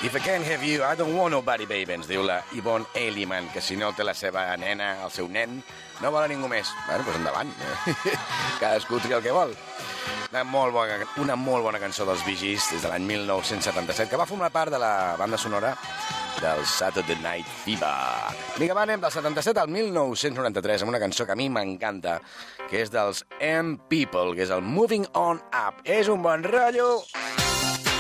If I can't have you, I don't want nobody, baby, ens diu la Yvonne Elliman, que si no té la seva nena, el seu nen, no vol a ningú més. Bueno, doncs endavant. Cadascú tria el que vol. Una molt bona cançó dels Bee Gees des de l'any 1977, que va formar part de la banda sonora del Saturday Night Fever. Vinga, va, anem del 77 al 1993 amb una cançó que a mi m'encanta, que és dels M-People, que és el Moving On Up. És un bon rotllo!